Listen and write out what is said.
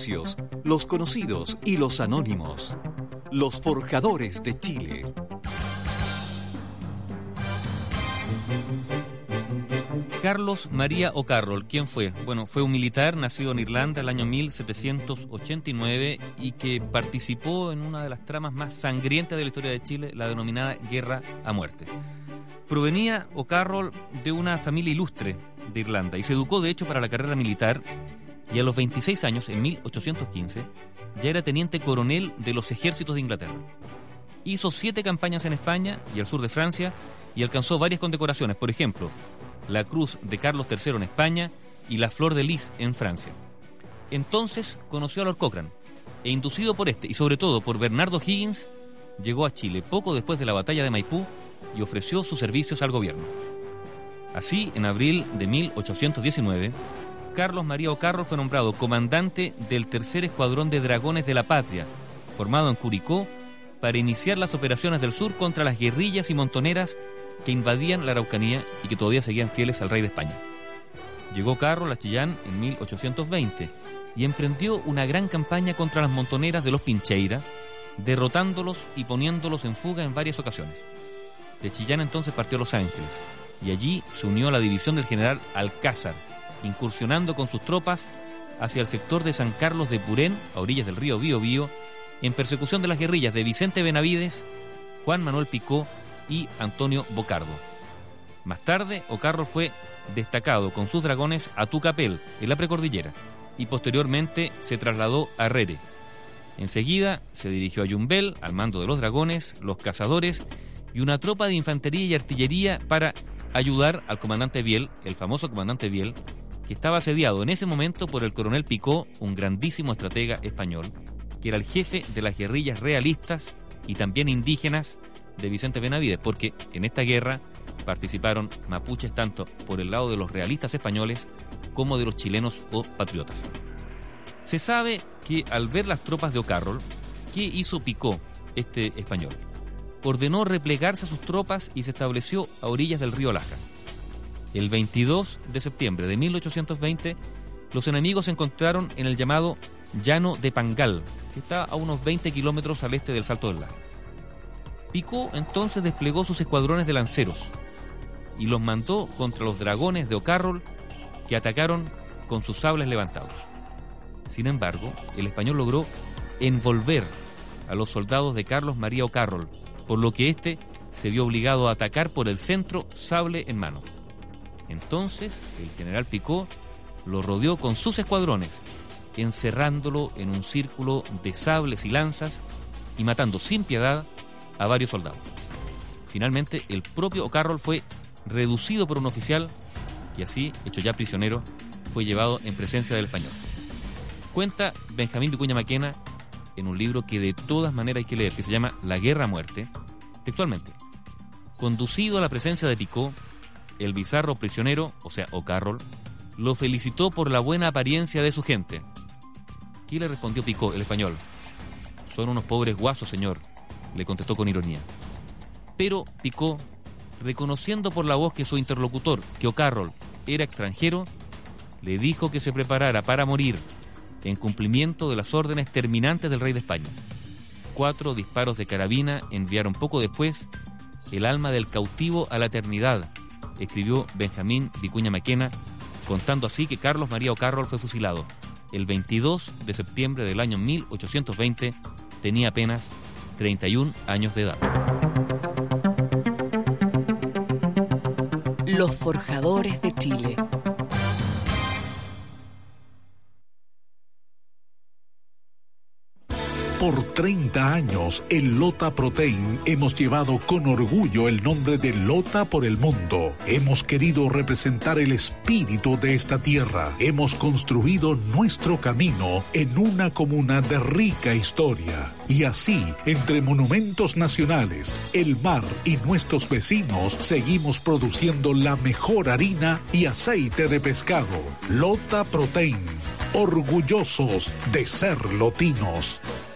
oficios, los conocidos y los anónimos. Los forjadores de Chile. Carlos María O'Carroll, ¿quién fue? Bueno, fue un militar nacido en Irlanda el año 1789 y que participó en una de las tramas más sangrientas de la historia de Chile, la denominada Guerra a Muerte. Provenía O'Carroll de una familia ilustre de Irlanda y se educó de hecho para la carrera militar, y a los 26 años, en 1815, ya era teniente coronel de los ejércitos de Inglaterra. Hizo 7 campañas en España y al sur de Francia y alcanzó varias condecoraciones, por ejemplo, la Cruz de Carlos III en España y la Flor de Lis en Francia. Entonces conoció a Lord Cochrane e, inducido por este y sobre todo por Bernardo Higgins, llegó a Chile poco después de la batalla de Maipú y ofreció sus servicios al gobierno. Así, en abril de 1819, Carlos María O'Carroll fue nombrado comandante del Tercer Escuadrón de Dragones de la Patria, formado en Curicó, para iniciar las operaciones del sur contra las guerrillas y montoneras que invadían la Araucanía y que todavía seguían fieles al rey de España. Llegó O'Carroll a Chillán en 1820 y emprendió una gran campaña contra las montoneras de los Pincheira, derrotándolos y poniéndolos en fuga en varias ocasiones. De Chillán entonces partió a Los Ángeles y allí se unió a la división del general Alcázar, incursionando con sus tropas hacia el sector de San Carlos de Purén, a orillas del río Biobío, en persecución de las guerrillas de Vicente Benavides, Juan Manuel Picó y Antonio Bocardo. Más tarde, O'Carroll fue destacado con sus dragones a Tucapel, en la precordillera, y posteriormente se trasladó a Rere. Enseguida se dirigió a Yumbel, al mando de los dragones, los cazadores y una tropa de infantería y artillería para ayudar al comandante Viel, el famoso comandante Viel, que estaba asediado en ese momento por el coronel Picó, un grandísimo estratega español, que era el jefe de las guerrillas realistas y también indígenas de Vicente Benavides, porque en esta guerra participaron mapuches tanto por el lado de los realistas españoles como de los chilenos o patriotas. Se sabe que al ver las tropas de O'Carroll, ¿qué hizo Picó, este español? Ordenó replegarse a sus tropas y se estableció a orillas del río Laja. El 22 de septiembre de 1820, los enemigos se encontraron en el llamado Llano de Pangal, que está a unos 20 kilómetros al este del Salto del Laja. Picó entonces desplegó sus escuadrones de lanceros y los mandó contra los dragones de O'Carroll, que atacaron con sus sables levantados. Sin embargo, el español logró envolver a los soldados de Carlos María O'Carroll, por lo que éste se vio obligado a atacar por el centro, sable en mano. Entonces, el general Picó lo rodeó con sus escuadrones, encerrándolo en un círculo de sables y lanzas y matando sin piedad a varios soldados. Finalmente, el propio O'Carroll fue reducido por un oficial y así, hecho ya prisionero, fue llevado en presencia del español. Cuenta Benjamín Vicuña Maquena en un libro que de todas maneras hay que leer, que se llama La Guerra a Muerte, textualmente: conducido a la presencia de Picó, el bizarro prisionero, o sea, O'Carroll, lo felicitó por la buena apariencia de su gente. ¿Qué le respondió Picó, el español? Son unos pobres guasos, señor, le contestó con ironía. Pero Picó, reconociendo por la voz que su interlocutor, que O'Carroll era extranjero, le dijo que se preparara para morir en cumplimiento de las órdenes terminantes del rey de España. 4 disparos de carabina enviaron poco después el alma del cautivo a la eternidad, escribió Benjamín Vicuña Maquena, contando así que Carlos María O'Carroll fue fusilado el 22 de septiembre del año 1820, tenía apenas 31 años de edad. Los forjadores de Chile. Por 30 años, en Lota Protein hemos llevado con orgullo el nombre de Lota por el mundo. Hemos querido representar el espíritu de esta tierra. Hemos construido nuestro camino en una comuna de rica historia. Y así, entre monumentos nacionales, el mar y nuestros vecinos, seguimos produciendo la mejor harina y aceite de pescado. Lota Protein, orgullosos de ser lotinos.